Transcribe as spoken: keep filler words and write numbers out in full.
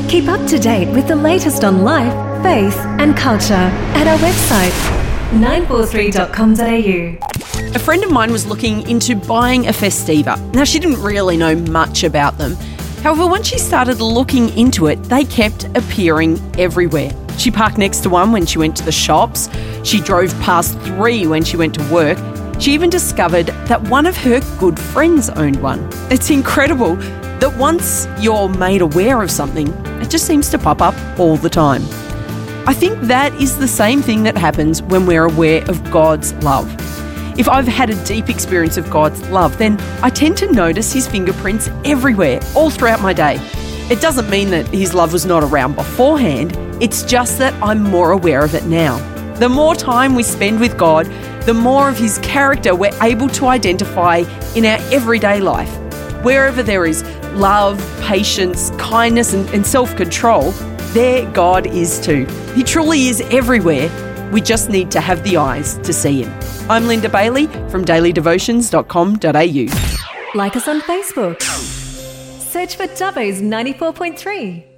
Keep up to date with the latest on life, faith and culture at our website, nine four three dot com dot a u. A friend of mine was looking into buying a Festiva. Now, she didn't really know much about them. However, once she started looking into it, they kept appearing everywhere. She parked next to one when she went to the shops. She drove past three when she went to work. She even discovered that one of her good friends owned one. It's incredible that once you're made aware of something, it just seems to pop up all the time. I think that is the same thing that happens when we're aware of God's love. If I've had a deep experience of God's love, then I tend to notice his fingerprints everywhere, all throughout my day. It doesn't mean that his love was not around beforehand. It's just that I'm more aware of it now. The more time we spend with God, the more of his character we're able to identify in our everyday life. Wherever there is love, patience, kindness, and, and self-control, there God is too. He truly is everywhere. We just need to have the eyes to see him. I'm Linda Bailey from daily devotions dot com dot a u. Like us on Facebook. Search for Dubbo's ninety-four point three.